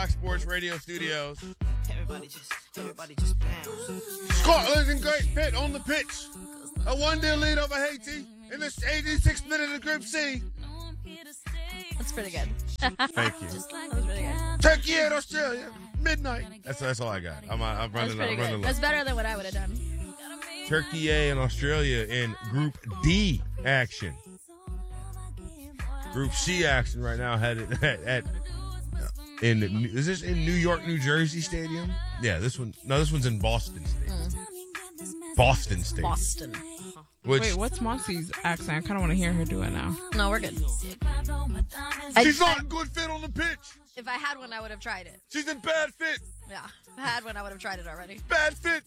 Fox Sports Radio studios. Everybody just bounce. Scotland and Great Pitt on the pitch. A 1-0 lead over Haiti in the 86th minute of Group C. That's pretty good. Thank you. That was pretty good. Turkey and Australia, midnight. That's all I got. I'm That's running pretty low. good. That's better than what I would have done. Turkey and Australia in Group D action. Group C action right now headed is this in New York, New Jersey Stadium? Yeah, this one's in Boston Stadium. Boston Stadium. Boston. Wait, what's Monty's accent? I kind of want to hear her do it now. No, we're good. She's not in good fit on the pitch. If I had one, I would have tried it. She's in bad fit. Yeah. If I had one, I would have tried it already. Bad fit.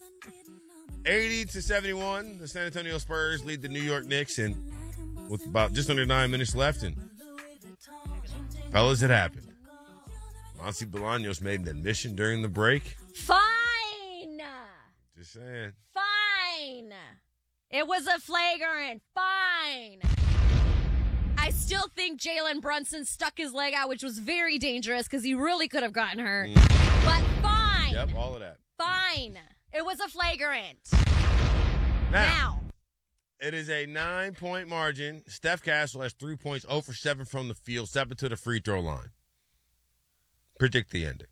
80-71, the San Antonio Spurs lead the New York Knicks, and with about just under 9 minutes left, and fellas, it happened. Monty Bolaños made an admission during the break. Fine. Just saying. Fine. It was a flagrant. Fine. I still think Jalen Brunson stuck his leg out, which was very dangerous because he really could have gotten hurt. But fine. Yep, all of that. Fine. It was a flagrant. Now. It is a 9-point margin. Steph Castle has 3 points, 0 for 7 from the field, 7 to the free throw line. Predict the ending.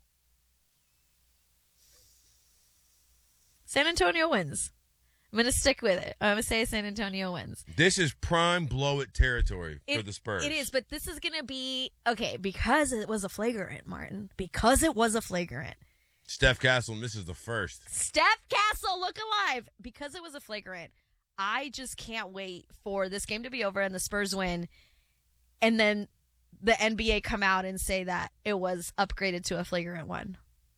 San Antonio wins. I'm going to stick with it. I'm going to say San Antonio wins. This is prime blow-it territory for the Spurs. It is, but this is going to be, okay, because it was a flagrant, Martin. Because it was a flagrant. Steph Castle misses the first. Steph Castle, look alive. Because it was a flagrant, I just can't wait for this game to be over and the Spurs win. And then the NBA come out and say that it was upgraded to a flagrant one.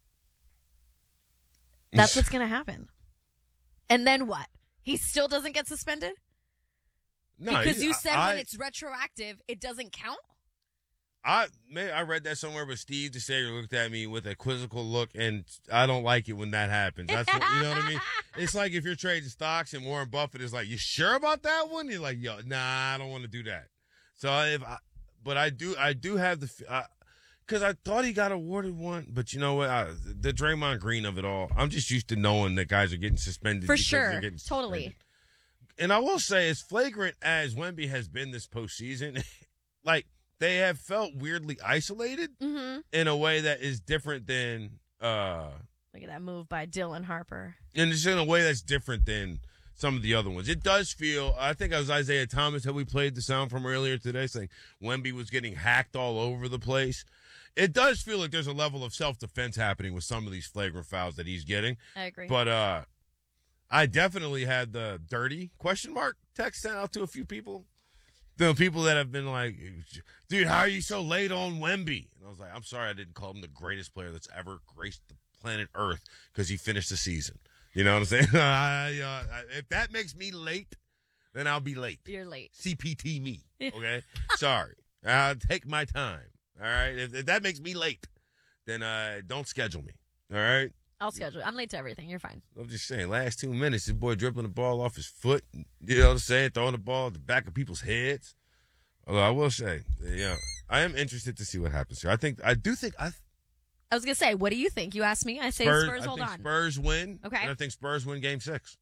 That's what's going to happen. And then what? He still doesn't get suspended? No, because you said when it's retroactive, it doesn't count? I read that somewhere, but Steve DeSager looked at me with a quizzical look, and I don't like it when that happens. That's what, you know what I mean? It's like if you're trading stocks and Warren Buffett is like, "You sure about that one?" You're like, "Yo, nah, I don't want to do that." So I do have because I thought he got awarded one, but you know what? The Draymond Green of it all. I'm just used to knowing that guys are getting suspended for because sure, they're getting totally. Suspended. And I will say, as flagrant as Wemby has been this postseason, like. They have felt weirdly isolated in a way that is different than look at that move by Dylan Harper. And it's in a way that's different than some of the other ones. It does feel, I think it was Isaiah Thomas that we played the sound from earlier today saying Wemby was getting hacked all over the place. It does feel like there's a level of self-defense happening with some of these flagrant fouls that he's getting. I agree. But I definitely had the dirty ? Text sent out to a few people. The people that have been like, dude, how are you so late on Wemby? And I was like, I'm sorry I didn't call him the greatest player that's ever graced the planet Earth because he finished the season. You know what I'm saying? If that makes me late, then I'll be late. You're late. CPT me, okay? Sorry. I'll take my time, all right? If that makes me late, then don't schedule me, all right? I'll schedule it. I'm late to everything. You're fine. I'm just saying, last 2 minutes, this boy dribbling the ball off his foot, you know what I'm saying, throwing the ball at the back of people's heads. Although I will say, I am interested to see what happens here. I was going to say, what do you think? You asked me. I say Spurs hold on. Spurs win. Okay. And I think Spurs win Game 6.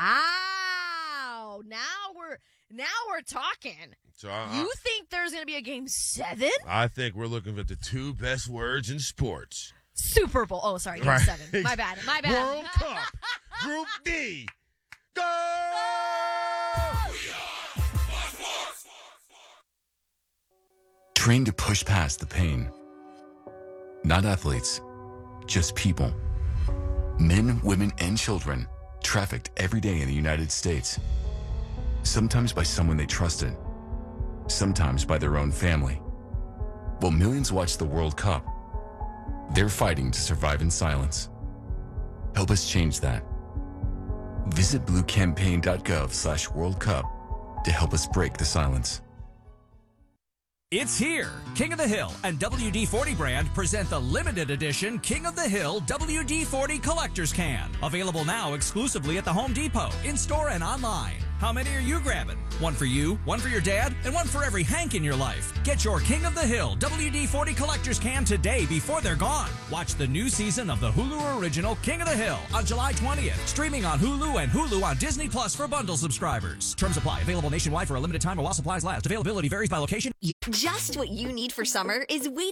Wow. Now we're talking. So you think there's going to be a Game 7? I think we're looking at the two best words in sports. Super Bowl. Oh, sorry, Game 7. My bad. World Cup, Group D. Go! Trained to push past the pain. Not athletes, just people. Men, women, and children trafficked every day in the United States. Sometimes by someone they trusted. Sometimes by their own family. While millions watch the World Cup, they're fighting to survive in silence. Help us change that. Visit bluecampaign.gov/World Cup to help us break the silence. It's here. King of the Hill and WD-40 brand present the limited edition King of the Hill WD-40 Collector's Can. Available now exclusively at the Home Depot, in-store and online. How many are you grabbing? One for you, one for your dad, and one for every Hank in your life. Get your King of the Hill WD-40 Collector's Can today before they're gone. Watch the new season of the Hulu original King of the Hill on July 20th. Streaming on Hulu and Hulu on Disney Plus for bundle subscribers. Terms apply. Available nationwide for a limited time or while supplies last. Availability varies by location. Just what you need for summer is waiting.